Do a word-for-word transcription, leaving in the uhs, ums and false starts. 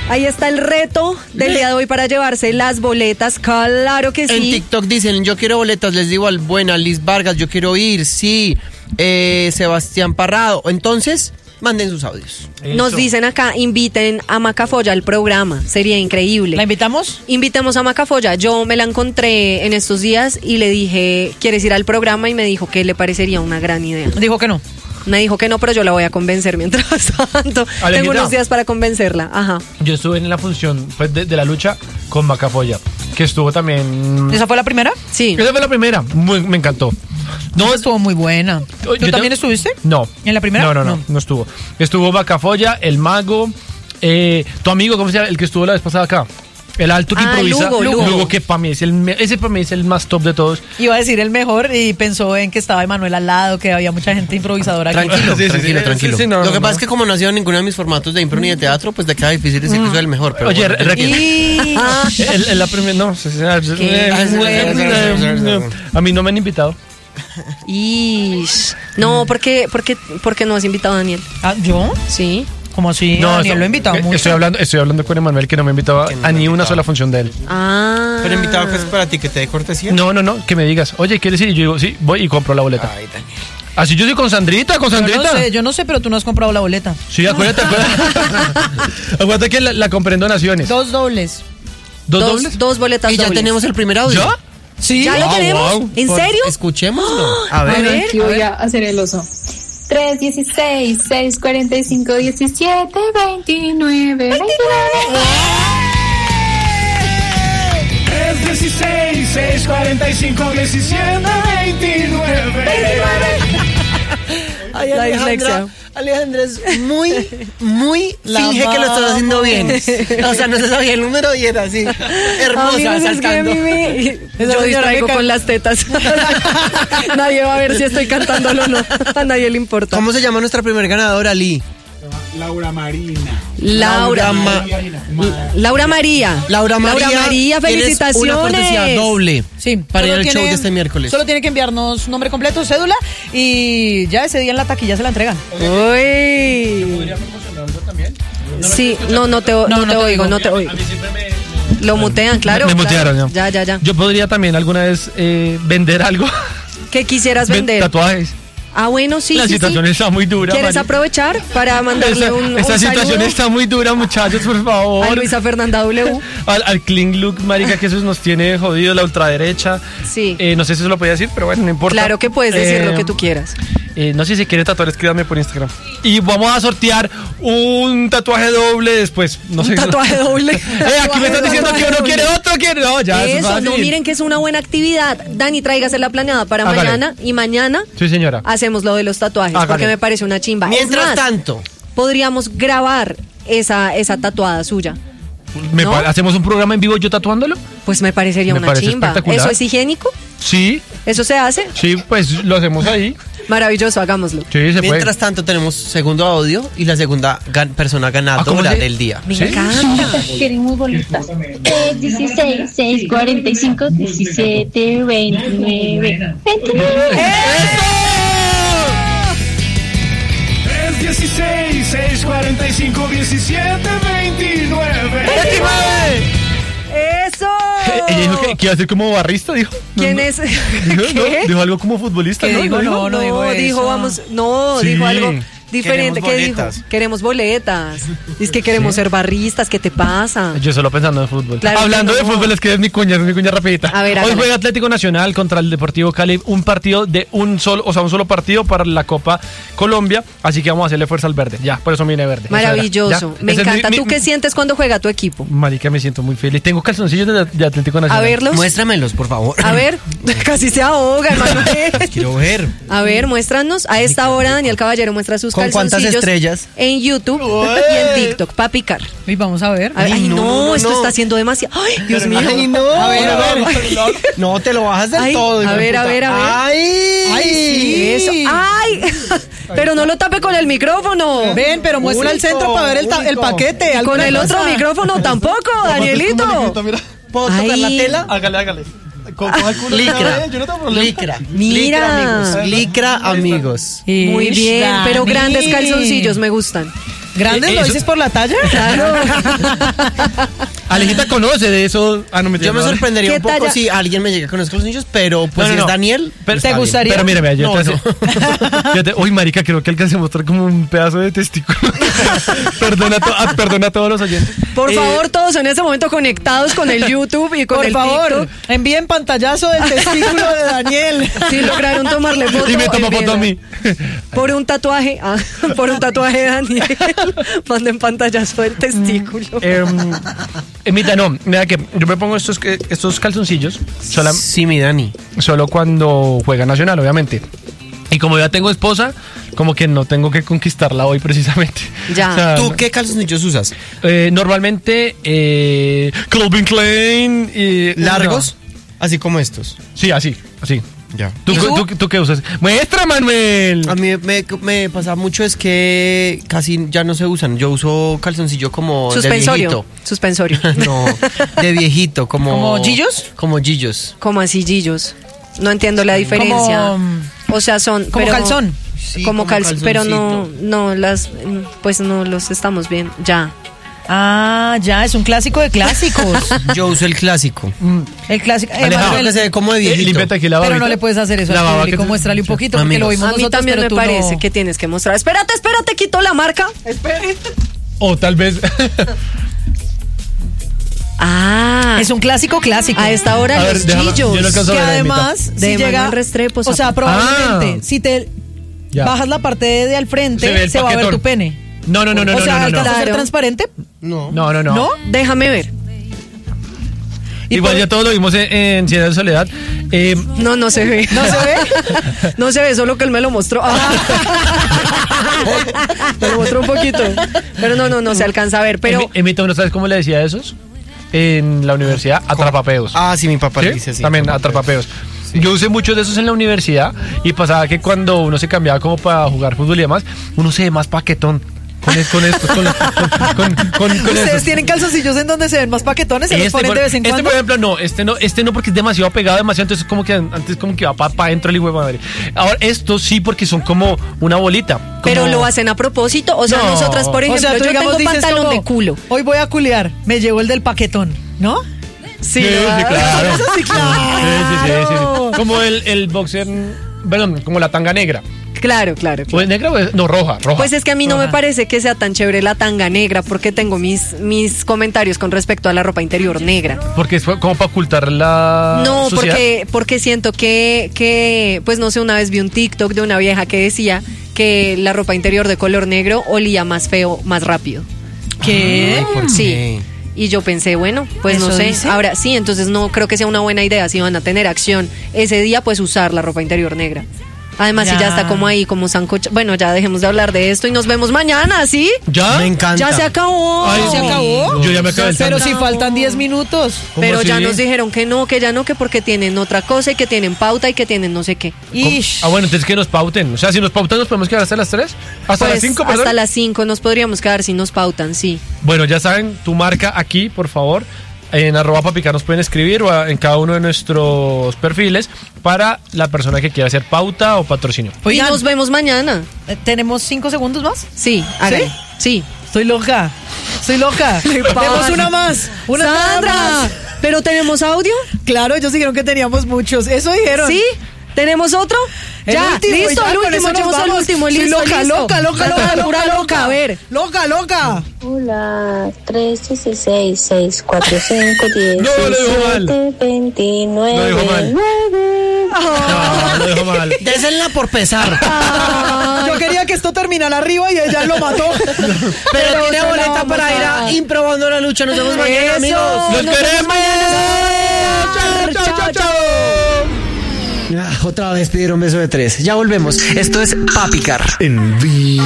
Ahí está el reto del día de hoy para llevarse las boletas, claro que sí. En TikTok dicen, yo quiero boletas, les digo al buena Liz Vargas, yo quiero ir, sí, eh, Sebastián Parrado. Entonces, manden sus audios. Eso. Nos dicen acá, inviten a Macafolla al programa, sería increíble. ¿La invitamos? Invitemos a Macafolla, yo me la encontré en estos días y le dije, ¿quieres ir al programa? Y me dijo que le parecería una gran idea. Dijo que no. Me dijo que no, pero yo la voy a convencer mientras tanto. Alejita. Tengo unos días para convencerla. Ajá. Yo estuve en la función pues, de, de la lucha con Macafolla, que estuvo también... ¿Esa fue la primera? Sí. Esa fue la primera. Muy, me encantó. No, estuvo muy buena. ¿Tú yo también te... estuviste? No. ¿En la primera? No, no, no, no, no estuvo. Estuvo Macafolla, el mago, eh, tu amigo, ¿cómo se llama? El que estuvo la vez pasada acá. El alto que ah, improvisa. Lugo, Lugo. Lugo, que para mí es el ese para mí es el más top de todos. Iba a decir el mejor y pensó en que estaba Emanuel al lado, que había mucha gente improvisadora aquí. Tranquilo, sí, sí, tranquilo, sí, tranquilo. sí, sí, no, Lo que no, pasa no. es que como no ha sido ninguno de mis formatos de impro ni de teatro, pues de queda difícil decir que soy el mejor. Pero Oye, bueno, Raquel. Y... el, el, la primera, no, a mí no me han invitado. Ish. No, porque, porque, porque no has invitado a Daniel. ¿Ah, yo? Sí. ¿Cómo así? No, Daniel eso, lo he invitado mucho. Estoy hablando, estoy hablando con Emanuel que no me invitaba no a ni me una invitaba. sola función de él. Ah. Pero invitado que es para ti, que te dé cortesía. No, no, no, que me digas, oye, ¿quieres ir? Y yo digo, sí, voy y compro la boleta. Ay, Daniel. Así yo soy con Sandrita, con Yo Sandrita. no sé, yo no sé, pero tú no has comprado la boleta. Sí, acuérdate, acuérdate. Acuérdate que la, la compré en donaciones. Dos dobles. ¿Dos, Dos, dobles? dos boletas Y ya dobles. tenemos el primer audio. ¿Ya? Sí. ¿Ya lo Ah, tenemos? wow. ¿En Por- serio? Escuchémoslo. A A ver. ver. Aquí voy a hacer el oso. tres dieciséis, seis cuarenta y cinco, diecisiete, veintinueve, veintinueve. tres dieciséis, seis cuarenta y cinco, diecisiete, veintinueve. Ay, La Alejandra, dislexia. Alejandra es muy, muy La finge que lo estás haciendo bien. O sea, no se sabía el número y era así. Hermosa, Amigos, es que a saltando. mí me... Esa Yo señora distraigo que con can- las tetas. Nadie va a ver si estoy cantándolo o no. A nadie le importa. ¿Cómo se llama nuestra primer ganadora, Lee? Laura Marina. Laura. Laura Ma- Laura María. Laura María. Laura María, tienes felicitaciones. Una cortesía doble. Sí, Para ir solo al show tiene- de este miércoles. Solo tiene que enviarnos nombre completo, cédula y ya ese día en la taquilla se la entregan. Uy. Sí, no, no te, no, No, no te te oigo, oigo. no te oigo. Lo mutean, claro. Me, me claro. mutearon, Ya, ya, ya. Yo podría también alguna vez eh, vender algo. ¿Qué quisieras Ven- vender? Tatuajes. Ah, bueno, sí, La sí, situación sí. está muy dura. ¿Quieres Mari. aprovechar para mandarle Esta, un, esta un situación saludo está muy dura, muchachos, por favor. a Luisa Fernanda W? Al, al Clean Look, marica, que eso nos tiene jodido, la ultraderecha. Sí. Eh, no sé si eso lo podía decir, pero bueno, no importa. Claro que puedes decir Eh, lo que tú quieras. eh, no sé si quieren tatuar, escríbanme por Instagram. Y vamos a sortear un tatuaje doble después. No Un sé. tatuaje doble. Eh, aquí me están diciendo que uno quiere otro, quiere. No, ya, eso es Eso, no, fácil. miren que es una buena actividad. Dani, tráigase la planeada para Hágale. mañana y mañana Sí, señora. hacemos lo de los tatuajes Hágale. porque me parece una chimba. Es Mientras más, tanto, podríamos grabar esa, esa tatuada suya. Me ¿no? pa- ¿Hacemos un programa en vivo yo tatuándolo? Pues me parecería Me una parece chimba. espectacular. ¿Eso es higiénico? Sí, ¿Eso se hace? sí, pues lo hacemos ahí. Maravilloso, hagámoslo. Sí, se mientras puede. tanto tenemos segundo audio y la segunda gan- persona Ah, ¿cómo ganadora se- del día. Me ¿Sí? encanta. Queremos bolitas. tres dieciséis, seis cuarenta y cinco, diecisiete, veintinueve, veintinueve. tres dieciséis, seis cuarenta y cinco, diecisiete, veintinueve. ¡Eso! Ella dijo que, que iba a ser como barrista, dijo. ¿Quién No, es? no, dijo, no, ¿Qué? dijo algo como futbolista, ¿Qué ¿no? dijo? ¿No No, No, dijo dijo, eso. vamos, no, Sí. dijo algo diferente. Queremos ¿Qué dijo? boletas. Queremos boletas. Es que queremos ser barristas, ¿qué te pasa? Yo solo pensando en fútbol. Claro que Hablando no. de fútbol, es que es mi cuña, es mi cuña rapidita. A ver, Hoy hágale. juega Atlético Nacional contra el Deportivo Cali, un partido de un solo, o sea, un solo partido para la Copa Colombia, así que vamos a hacerle fuerza al verde. Ya, por eso me vine verde. Eso era. Maravilloso. Ya. Me Ese es mi- encanta. mi- ¿Tú qué sientes cuando juega tu equipo? Marica, me siento muy feliz. Tengo calzoncillos de, de Atlético A Nacional. verlos. Muéstramelos, por favor. A ver, casi se ahoga, Emanuel. Quiero ver. A ver, muéstranos. A esta hora Daniel Caballero muestra sus ¿Con cuántas calzoncillos estrellas? en YouTube y en TikTok para picar. Y vamos a ver. A ver, Ay, ay, no, no, no, no, esto no. está haciendo demasiado. Ay, Dios mío. Ay, no. A ver, a ver. No, te lo bajas del Ay, todo. a hijo de ver, a puta. ver, a ver. Ay, Ay, sí. Eso. Ay, pero no lo tape con el micrófono. Ven, pero muestra el Único, centro para ver el, ta- el único. paquete. Y con alguna el otro cosa. micrófono tampoco, Danielito. ¿puedo tocar Ay. la tela? Hágale, hágale. Licra. Yo no tengo problema. Licra. Mira. Licra, amigos. Licra, amigos. Muy bien, pero Dani. grandes calzoncillos me gustan. ¿Grandes Eh, lo eso- dices por la talla? Claro. Alejita conoce de eso. Ah, no me Yo me sorprendería ¿Qué un poco talla? si alguien me llega con esos calzoncillos, pero pues No, no, si no. es Daniel, Pero- está ¿te bien. gustaría? Pero mira, mira, yo No, te hace- yo te- Uy, marica, creo que alcancé a mostrar como un pedazo de testículo. perdona, a to- ah, perdona a todos los oyentes. Por Eh, favor, todos en ese momento conectados con el YouTube y con Por el favor, TikTok. envíen pantallazo del testículo de Daniel. Si lograron tomarle foto. Y me tomó foto a mí. Por un tatuaje, ah, por un tatuaje de Daniel. Manden pantallazo del testículo. Eh, Emita, no, mira que yo me pongo estos, que- estos calzoncillos sola- Sí, mi Dani. solo cuando juega Nacional, obviamente. Y como ya tengo esposa, como que no tengo que conquistarla hoy precisamente. Ya. ¿Tú qué calzoncillos usas? Eh, normalmente eh, Calvin Klein y ¿Largos? Así como estos. no. Sí, así, así. Ya. ¿Tú, ¿Y tú? tú, tú qué usas? Muestra, Manuel. A mí me, me pasa mucho es que casi ya no se usan. Yo uso calzoncillo como de Suspensorio. viejito. Suspensorio. No, de viejito, como... ¿Como Gillos? Como Gillos. Como así, Gillos. No entiendo la diferencia. Como- o sea, son. Como pero- calzón. Sí, como como calzón. Pero no, calzoncito. no, las. Pues no los estamos bien. Ya. Ah, ya, es un clásico de clásicos. Yo uso el clásico. El clásico. Eh, Alejandro, Manuel, que se ve como de Eh, viejito. límpiate aquí la pero babita. no le puedes hacer eso La al baba público. que te- Muéstrale un poquito porque Amigos. lo vimos A mí nosotros, también pero me tú parece no. que tienes que mostrar. Espérate, espérate, quito la marca. Espérate. O tal vez. Ah. Es un clásico clásico. A esta hora A ver, los déjame- Gillos. yo no alcanzo a que ver, además, Emita. si De llega, Manuel Restrepo, o sea, Zapato. probablemente, Ah. si te Ya. bajas la parte de, de al frente, Se se, ve el va a ver paquetón. tu pene. No, no, no, no, o no, sea, no, no, ¿alcanza a ser Claro. transparente? No. no, no, no. ¿No? Déjame ver. Y Igual por- ya todos lo vimos en, en Cien de Soledad. Eh, No, no se ve. ¿No se ve? No se ve, solo que él me lo mostró. Ah. Me lo mostró un poquito. Pero no, no, no se alcanza a ver. Pero Emi- Emita, ¿no sabes cómo le decía a esos? En la universidad, atrapapeos. Ah, sí, mi papá ¿Sí? le dice así. También atrapapeos. Yo usé muchos de esos en la universidad y pasaba que cuando uno se cambiaba como para jugar fútbol y demás, uno se ve más paquetón con, es- con estos, con, con, con, con, con ¿Ustedes estos. tienen calzoncillos en donde se ven más paquetones? ¿Se los ponen por, de vez en este, cuando? por ejemplo, no, este no, este no porque es demasiado pegado, demasiado, entonces como que antes como que va para adentro el hijo de madre. Ahora, estos sí porque son como una bolita. como- pero lo hacen a propósito. O sea, No. nosotras, por O ejemplo, sea, tú yo digamos tengo dices pantalón como, de culo. hoy voy a culiar, me llevo el del paquetón, ¿no? Sí, Sí, sí, claro. Eso sí, claro. Sí, sí, sí, sí, sí. Como el, el boxer, perdón, como la tanga negra. Claro, claro. ¿O claro. es negra o es- no, roja, roja. Pues es que a mí no me Ajá. parece que sea tan chévere la tanga negra porque tengo mis, mis comentarios con respecto a la ropa interior negra. Porque es como para ocultar la No, suciedad. porque, porque siento que, que, pues no sé, una vez vi un TikTok de una vieja que decía que la ropa interior de color negro olía más feo, más rápido. ¿Qué? Ay, ¿por Sí. qué? Y yo pensé, bueno, pues no ¿Eso sé. dice? Ahora sí, entonces no creo que sea una buena idea si van a tener acción ese día, pues usar la ropa interior negra. Además, si Ya. ya está como ahí, como sancocha. Bueno, ya dejemos de hablar de esto y nos vemos mañana, ¿sí? ¿Ya? Me encanta. Ya se acabó. Ay, ¿Se acabó? Yo ya me acabé el Pero tanto. si faltan diez minutos. ¿Cómo Pero ya así? nos dijeron que no, que ya no, que porque tienen otra cosa y que tienen pauta y que tienen no sé qué. Ish. Ah, bueno, entonces que nos pauten. O sea, si nos pautan, nos podemos quedar hasta las tres. Hasta Pues, las cinco, perdón. hasta las cinco nos podríamos quedar si nos pautan, sí. Bueno, ya saben, tu marca aquí, por favor. En arroba papicar nos pueden escribir o a- en cada uno de nuestros perfiles para la persona que quiera hacer pauta o patrocinio. Oigan, Y nos vemos mañana. eh, ¿tenemos cinco segundos más? Sí, hágale. Sí. Estoy loca. Estoy loca. Tenemos una más. Una Sandra, más. ¿pero tenemos audio? Claro, ellos dijeron que teníamos muchos. Eso dijeron. ¿Sí? ¿Tenemos otro? El ya, último, listo, ya, el con último, eso nos echemos el vamos. último, Soy listo, loca, listo. loca, loca, loca, Pura loca, loca, a ver. Loca, loca. Hola, tres dieciséis, seis cuatro cinco, diez, No, lo dijo mal. veintinueve, Lo dijo mal. nueve. No, lo dejo mal. Désenla por pesar. Yo quería que esto terminara arriba y ella lo mató. Pero, Pero tiene se la boleta vamos para a ir a dar. Improbando la Lucha. Nos vemos mañana, Eso. amigos. ¡Los Nos vemos queremos! mañana. ¡Chao, chao, chao! Ah, otra vez pidieron beso de tres. Ya volvemos. Esto es Papicar. En vivo.